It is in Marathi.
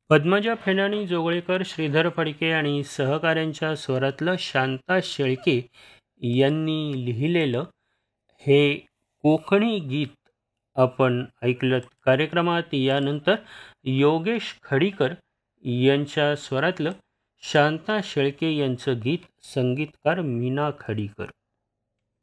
पद्मजा फेडाणी जोगळेकर, श्रीधर फडके आणि सहकाऱ्यांच्या स्वरातलं शांता शेळके यांनी लिहिलेलं हे कोकणी गीत आपण ऐकलं. कार्यक्रमात यानंतर योगेश खडीकर यांच्या स्वरातलं शांता शेळके यांचं गीत, संगीतकार मीना खडीकर.